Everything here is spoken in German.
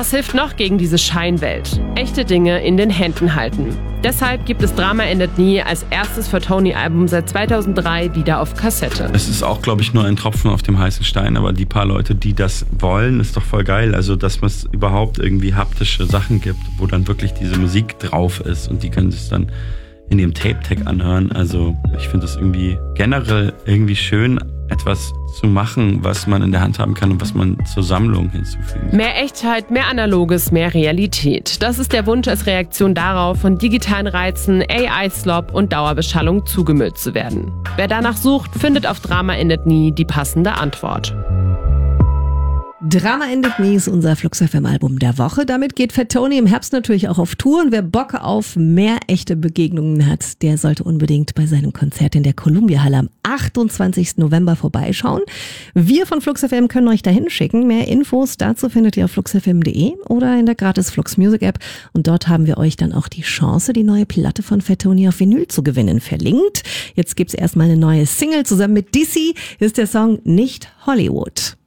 Was hilft noch gegen diese Scheinwelt? Echte Dinge in den Händen halten. Deshalb gibt es Drama endet nie als erstes Tony-Album seit 2003 wieder auf Kassette. Es ist auch, glaube ich, nur ein Tropfen auf dem heißen Stein, aber die paar Leute, die das wollen, ist doch voll geil. Also, dass es überhaupt irgendwie haptische Sachen gibt, wo dann wirklich diese Musik drauf ist und die können sich dann in dem Tape-Tag anhören. Also, ich finde das irgendwie generell irgendwie schön, etwas zu machen, was man in der Hand haben kann und was man zur Sammlung hinzufügen kann. Mehr Echtheit, mehr Analoges, mehr Realität. Das ist der Wunsch als Reaktion darauf, von digitalen Reizen, AI-Slop und Dauerbeschallung zugemüllt zu werden. Wer danach sucht, findet auf Drama endet nie die passende Antwort. Drama endet nie ist unser Flux FM Album der Woche. Damit geht Fat Tony im Herbst natürlich auch auf Tour. Und wer Bock auf mehr echte Begegnungen hat, der sollte unbedingt bei seinem Konzert in der Columbia Halle am 28. November vorbeischauen. Wir von Flux FM können euch dahin schicken. Mehr Infos dazu findet ihr auf fluxfm.de oder in der gratis Flux Music App. Und dort haben wir euch dann auch die Chance, die neue Platte von Fat Tony auf Vinyl zu gewinnen, verlinkt. Jetzt gibt's erstmal eine neue Single. Zusammen mit Dizzy ist der Song Nicht Hollywood.